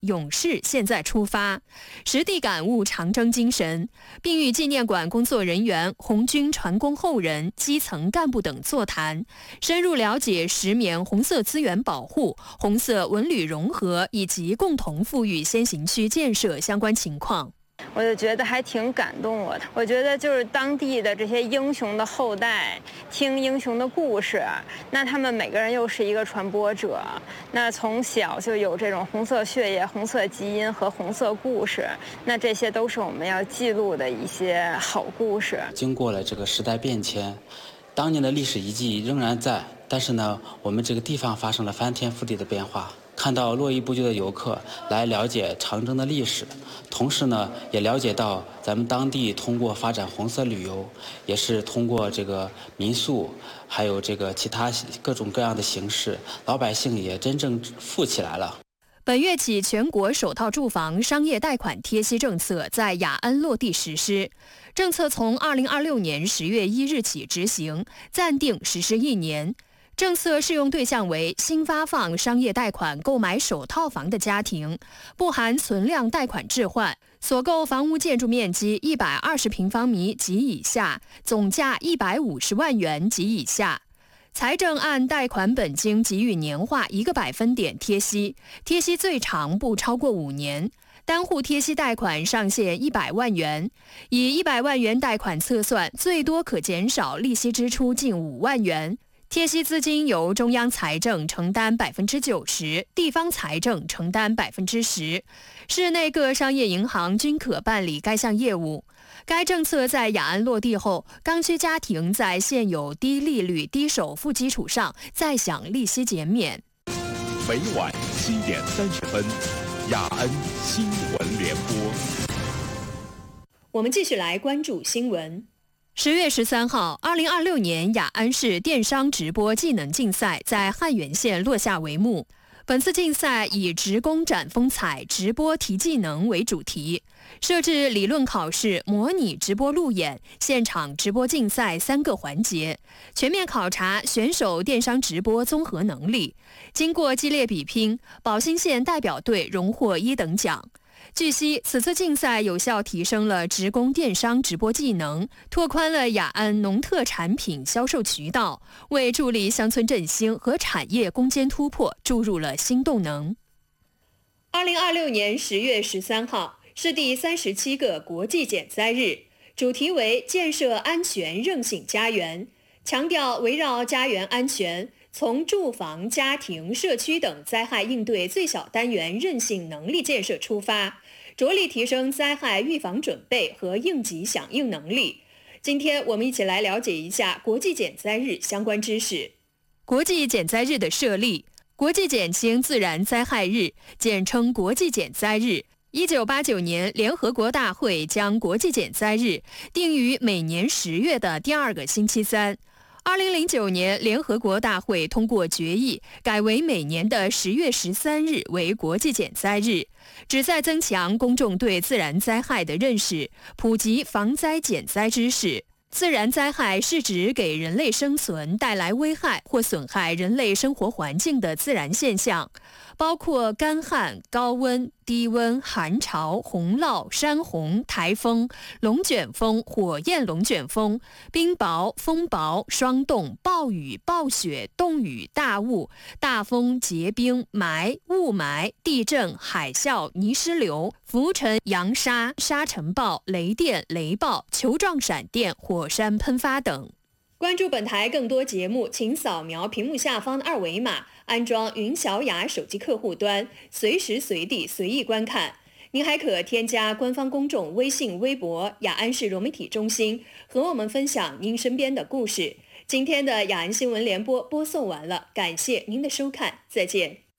勇士现在出发，实地感悟长征精神，并与纪念馆工作人员、红军传功后人、基层干部等座谈，深入了解石棉红色资源保护、红色文旅融合以及共同富裕先行区建设相关情况。 我就觉得还挺感动我的。我觉得就是当地的这些英雄的后代，听英雄的故事，那他们每个人又是一个传播者，那从小就有这种红色血液、红色基因和红色故事，那这些都是我们要记录的一些好故事。 经过了这个时代变迁，当年的历史遗迹仍然在，但是呢，我们这个地方发生了翻天覆地的变化。看到络绎不绝的游客来了解长征的历史，同时呢，也了解到咱们当地通过发展红色旅游，也是通过这个民宿，还有这个其他各种各样的形式，老百姓也真正富起来了。 本月起，全国首套住房商业贷款贴息政策在雅安落地实施。政策从2026年10月1日起执行，暂定实施1年。政策适用对象为新发放商业贷款购买首套房的家庭，不含存量贷款置换，所购房屋建筑面积120平方米及以下，总价150万元及以下。财政按贷款本金给予年化1个百分点贴息，贴息最长不超过5年。单户贴息贷款上限100万元，以100万元贷款测算，最多可减少利息支出近5万元。贴息资金由中央财政承担90%，地方财政承担10%，市内各商业银行均可办理该项业务。该政策在雅安落地后，刚需家庭在现有低利率、低首付基础上再享利息减免。 每晚7点30分，雅安新闻联播。 我们继续来关注新闻。10月13号，2026年雅安市电商直播技能竞赛在汉源县落下帷幕。本次竞赛以职工展风采、直播提技能为主题，设置理论考试、模拟直播路演、现场直播竞赛3个环节，全面考察选手电商直播综合能力。经过激烈比拼，宝兴县代表队荣获1等奖。据悉，此次竞赛有效提升了职工电商直播技能，拓宽了雅安农特产品销售渠道，为助力乡村振兴和产业攻坚突破注入了新动能。2026年10月13号是第37个国际减灾日，主题为建设安全韧性家园，强调围绕家园安全，从住房、家庭、社区等灾害应对最小单元韧性能力建设出发，着力提升灾害预防准备和应急响应能力。今天我们一起来了解一下国际减灾日相关知识。国际减灾日的设立，国际减轻自然灾害日，简称国际减灾日。1989年，联合国大会将国际减灾日定于每年10月的第2个星期三。2009年，联合国大会通过决议，改为每年的10月13日为国际减灾日，旨在增强公众对自然灾害的认识，普及防灾减灾知识。自然灾害是指给人类生存带来危害或损害人类生活环境的自然现象，包括干旱、高温、低温、寒潮、洪涝、山洪、台风、龙卷风、火焰龙卷风、冰雹、风雹、霜冻、暴雨、暴雪、冻雨、大雾、大风、结冰、霾、雾霾、地震、海啸、泥石流、浮尘、扬沙、沙尘暴、雷电、雷暴、球状闪电、火山喷发等。关注本台更多节目，请扫描屏幕下方的2维码，安装云小雅手机客户端，随时随地随意观看。您还可添加官方公众微信、微博雅安市融媒体中心，和我们分享您身边的故事。今天的雅安新闻联播播送完了，感谢您的收看，再见。